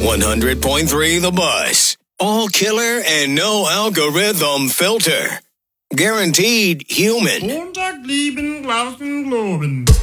100.3 The Bus. All killer and no algorithm filter. Guaranteed human. Montag, lieben, glauben, globen.